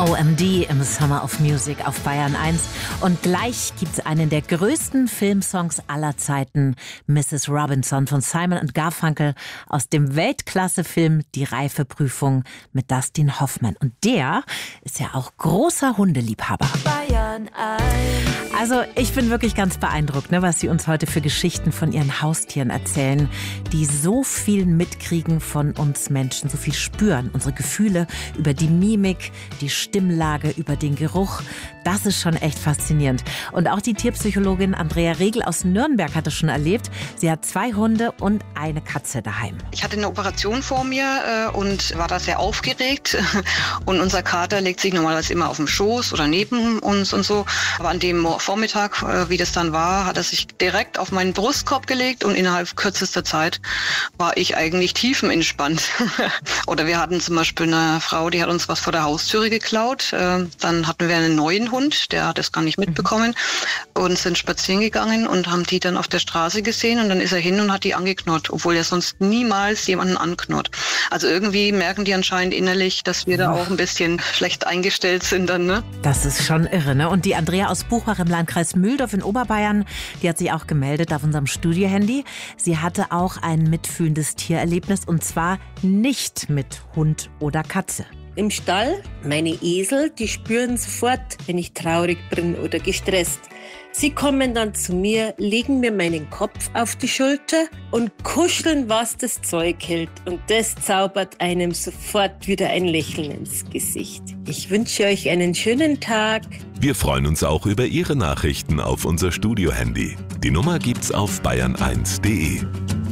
OMD im Summer of Music auf Bayern 1. Und gleich gibt es einen der größten Filmsongs aller Zeiten, Mrs. Robinson von Simon & Garfunkel aus dem Weltklasse-Film Die Reifeprüfung mit Dustin Hoffmann. Und der ist ja auch großer Hundeliebhaber. Bayern 1. Also ich bin wirklich ganz beeindruckt, was Sie uns heute für Geschichten von Ihren Haustieren erzählen, die so viel mitkriegen von uns Menschen, so viel spüren, unsere Gefühle über die Mimik, die Stimmlage, über den Geruch. Das ist schon echt faszinierend. Und auch die Tierpsychologin Andrea Regel aus Nürnberg hat es schon erlebt. Sie hat 2 Hunde und eine Katze daheim. Ich hatte eine Operation vor mir und war da sehr aufgeregt. Und unser Kater legt sich normalerweise immer auf dem Schoß oder neben uns und so. Aber an dem Vormittag, wie das dann war, hat er sich direkt auf meinen Brustkorb gelegt und innerhalb kürzester Zeit war ich eigentlich tiefenentspannt. Oder wir hatten zum Beispiel eine Frau, die hat uns was vor der Haustüre geklaut. Dann hatten wir einen neuen Hund, der hat es gar nicht mitbekommen und sind spazieren gegangen und haben die dann auf der Straße gesehen und dann ist er hin und hat die angeknurrt, obwohl er sonst niemals jemanden anknurrt. Also irgendwie merken die anscheinend innerlich, dass wir da auch ein bisschen schlecht eingestellt sind dann, ne? Das ist schon irre, ne? Und die Andrea aus Buchach im Landkreis Mühldorf in Oberbayern, die hat sich auch gemeldet auf unserem Studiohandy. Sie hatte auch ein mitfühlendes Tiererlebnis und zwar nicht mit Hund oder Katze. Im Stall, meine Esel, die spüren sofort, wenn ich traurig bin oder gestresst. Sie kommen dann zu mir, legen mir meinen Kopf auf die Schulter und kuscheln, was das Zeug hält. Und das zaubert einem sofort wieder ein Lächeln ins Gesicht. Ich wünsche euch einen schönen Tag. Wir freuen uns auch über Ihre Nachrichten auf unser Studiohandy. Die Nummer gibt's auf bayern1.de.